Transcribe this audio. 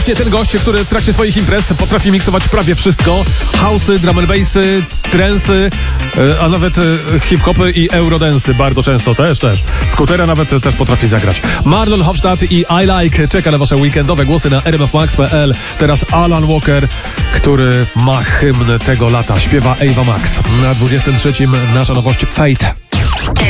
Ten gość, który w trakcie swoich imprez potrafi miksować prawie wszystko. House'y, drum and bassy, trendsy, a nawet hip-hopy i eurodensy bardzo często też. Skutera nawet też potrafi zagrać. Marlon Hofstadt i I Like czeka na wasze weekendowe głosy na rmfmax.pl. Teraz Alan Walker, który ma hymn tego lata. Śpiewa Ava Max. Na 23 nasza nowość Fate.